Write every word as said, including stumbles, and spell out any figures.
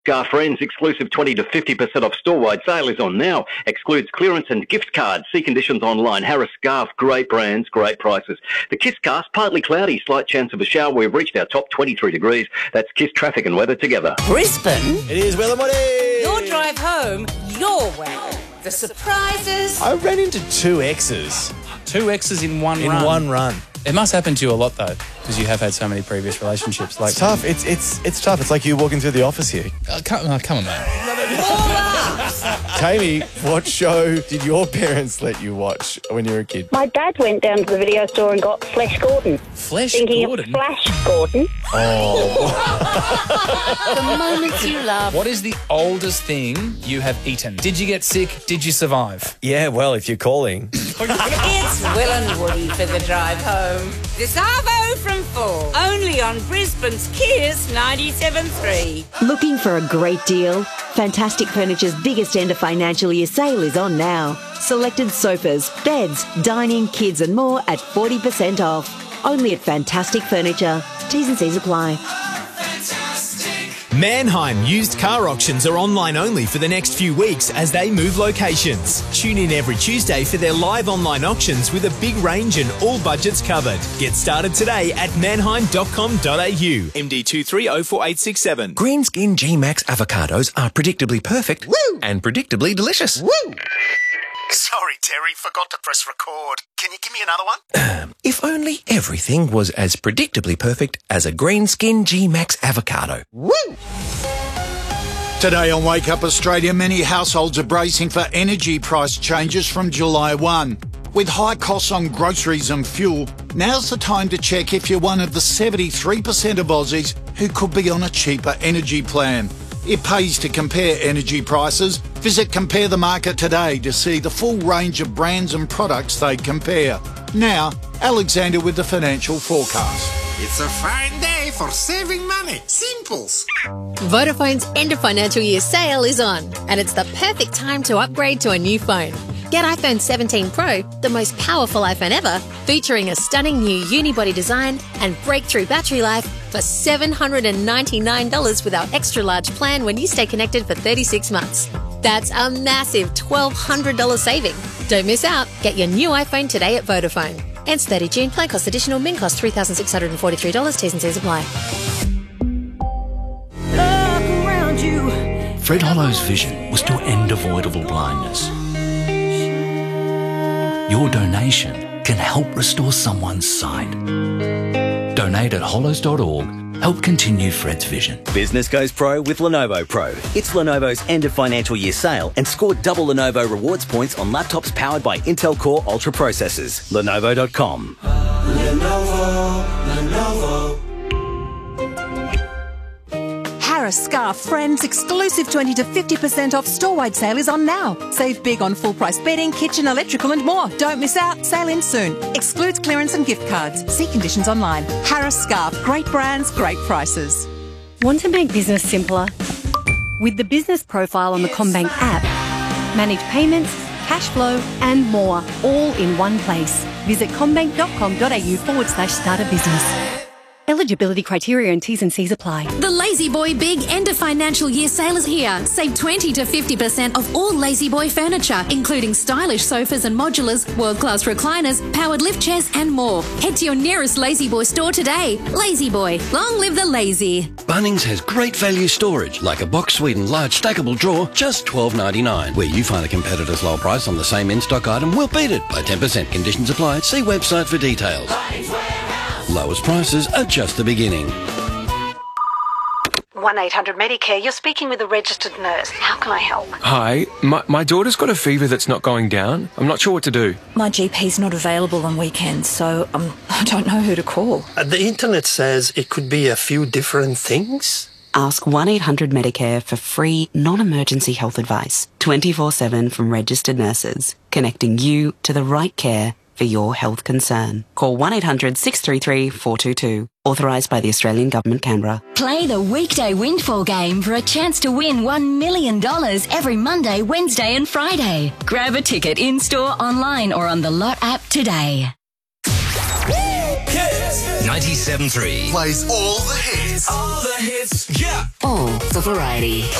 Our friends, exclusive twenty to fifty percent off store-wide sale is on now. Excludes clearance and gift cards. See conditions online. Harris Scarf, great brands, great prices. The Kiss Cast, partly cloudy, slight chance of a shower. We've reached our top twenty-three degrees. That's Kiss traffic and weather together. Brisbane. It is Will and Woody. Your drive home, your way. The surprises. I ran into two exes. Two exes in one in run. In one run. It must happen to you a lot, though, because you have had so many previous relationships. Like it's tough. It's it's it's tough. It's like you walking through the office here. Uh, come, uh, come on, man. Tammy, what show did your parents let you watch when you were a kid? My dad went down to the video store and got Flash Gordon. Flash Thinking Gordon? Of Flash Gordon. Oh. The moments you love. What is the oldest thing you have eaten? Did you get sick? Did you survive? Yeah, well, if you're calling. It's Will and Woody for the drive home. This Arvo from four. Only on Brisbane's Kiss ninety-seven point three. Looking for a great deal? Fantastic Furniture's biggest end of financial year sale is on now. Selected sofas, beds, dining, kids and more at forty percent off. Only at Fantastic Furniture. T's and C's apply. Mannheim used car auctions are online only for the next few weeks as they move locations. Tune in every Tuesday for their live online auctions with a big range and all budgets covered. Get started today at mannheim dot com dot a u. M D two three zero four eight six seven. Greenskin G-Max avocados are predictably perfect Woo! And predictably delicious. Woo! Sorry, Terry, forgot to press record. Can you give me another one? Um, if only everything was as predictably perfect as a Greenskin G-Max avocado. Woo! Today on Wake Up Australia, many households are bracing for energy price changes from July first. With high costs on groceries and fuel, now's the time to check if you're one of the seventy-three percent of Aussies who could be on a cheaper energy plan. It pays to compare energy prices. Visit Compare the Market today to see the full range of brands and products they compare. Now, Alexander with the financial forecast. It's a fine day for saving money. Simples. Vodafone's end of financial year sale is on, and it's the perfect time to upgrade to a new phone. Get iPhone seventeen Pro, the most powerful iPhone ever, featuring a stunning new unibody design and breakthrough battery life for seven hundred ninety-nine dollars with our extra large plan when you stay connected for thirty-six months. That's a massive twelve hundred dollars saving. Don't miss out. Get your new iPhone today at Vodafone. Ends thirtieth of June. Plan cost additional. Min cost three thousand six hundred forty-three dollars. T's and C's apply. Look around you. Fred Hollow's vision was to end avoidable blindness. Your donation can help restore someone's sight. Donate at hollows dot org. Help continue Fred's vision. Business goes pro with Lenovo Pro. It's Lenovo's end of financial year sale and score double Lenovo rewards points on laptops powered by Intel Core Ultra processors. Lenovo dot com. Lenovo, Lenovo. Harris Scarf Friends exclusive twenty to fifty percent off store-wide sale is on now. Save big on full-price bedding, kitchen, electrical and more. Don't miss out. Sale ends soon. Excludes clearance and gift cards. See conditions online. Harris Scarf. Great brands, great prices. Want to make business simpler? With the business profile on the CommBank app, manage payments, cash flow and more, all in one place. Visit commbank dot com dot a u forward slash start a business. Eligibility criteria and T's and C's apply. The Lazy Boy Big End of Financial Year Sale is here. Save twenty to fifty percent off all Lazy Boy furniture, including stylish sofas and modulars, world-class recliners, powered lift chairs and more. Head to your nearest Lazy Boy store today. Lazy Boy, long live the lazy. Bunnings has great value storage, like a box suite and large stackable drawer, just twelve ninety-nine. Where you find a competitor's low price on the same in-stock item, we'll beat it by ten percent. Conditions apply. See website for details. Lowest prices are just the beginning. one eight hundred Medicare, you're speaking with a registered nurse. How can I help? Hi, my, my daughter's got a fever that's not going down. I'm not sure what to do. My G P's not available on weekends, so um, I don't know who to call. Uh, the internet says it could be a few different things. Ask one eight hundred Medicare for free, non-emergency health advice. twenty-four seven from registered nurses, connecting you to the right care for your health concern. Call one eight hundred six three three four two two. Authorised by the Australian Government, Canberra. Play the weekday windfall game for a chance to win one million dollars every Monday, Wednesday and Friday. Grab a ticket in-store, online or on the Lot app today. Kiss ninety-seven point three. Plays all the hits. All the hits, yeah. All the variety.